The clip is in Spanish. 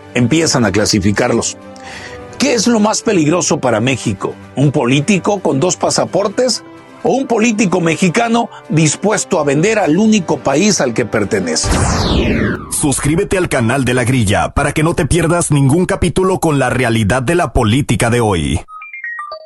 empiezan a clasificarlos. ¿Qué es lo más peligroso para México? ¿Un político con 2 pasaportes o un político mexicano dispuesto a vender al único país al que pertenece? Suscríbete al canal de La Grilla para que no te pierdas ningún capítulo con la realidad de la política de hoy.